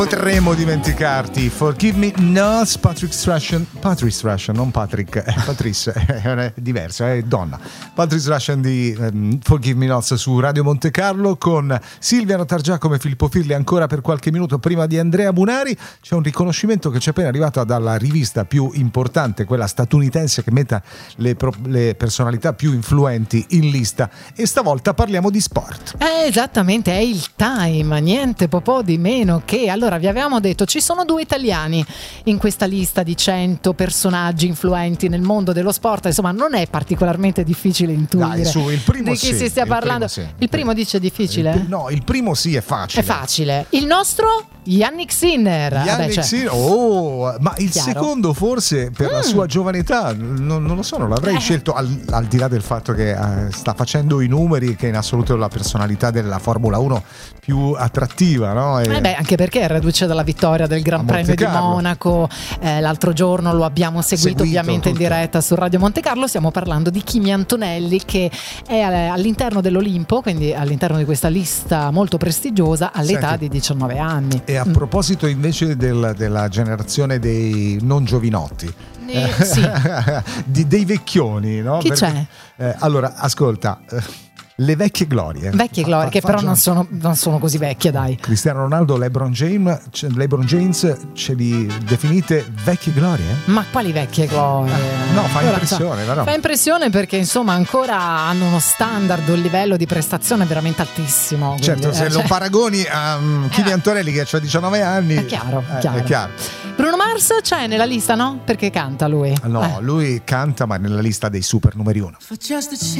Potremmo dimenticarti. Forgive Me Not, Patrick Strachan, non Patrick, Patrice, è diverso, è donna. Patrick Strachan di Forgive Me Not su Radio Monte Carlo con Silvia Notargiacomo e Filippo Firli ancora per qualche minuto prima di Andrea Bunari. C'è un riconoscimento che ci è appena arrivato dalla rivista più importante, quella statunitense che metta le personalità più influenti in lista, e stavolta parliamo di sport. Esattamente, è il Time, niente po' di meno che. Allora, vi avevamo detto, ci sono 2 italiani in questa lista di 100 personaggi influenti nel mondo dello sport. Insomma, non è particolarmente difficile intuire. Dai, su, il primo di chi si stia parlando. Il primo dice difficile? No, il primo sì, è facile. È facile. Il nostro? Yannick Sinner. Sinner. Ma il Chiaro. Secondo forse per la sua giovane età, non lo so, non l'avrei scelto al di là del fatto che sta facendo i numeri, che in assoluto è la personalità della Formula 1 più attrattiva, no? Anche perché è reduce dalla vittoria del Gran Premio di Monaco. L'altro giorno lo abbiamo seguito ovviamente tutto in diretta su Radio Monte Carlo. Stiamo parlando di Kimi Antonelli, che è all'interno dell'Olimpo, quindi all'interno di questa lista molto prestigiosa all'età di 19 anni. E a proposito invece della generazione dei non giovinotti, sì. dei vecchioni, no? Chi c'è? Allora, ascolta, le vecchie glorie. Vecchie glorie, che però non sono così vecchie, dai. Cristiano Ronaldo, LeBron James ce li definite vecchie glorie? Ma quali vecchie glorie? No, fa impressione, vero? Fa impressione perché insomma ancora hanno uno standard, un livello di prestazione veramente altissimo. Quindi, certo, se lo paragoni a Kimi Antonelli che ha 19 anni, è chiaro. È chiaro. Bruno Mars c'è nella lista, no? Perché canta lui? No, lui canta, ma nella lista dei super numeri 1.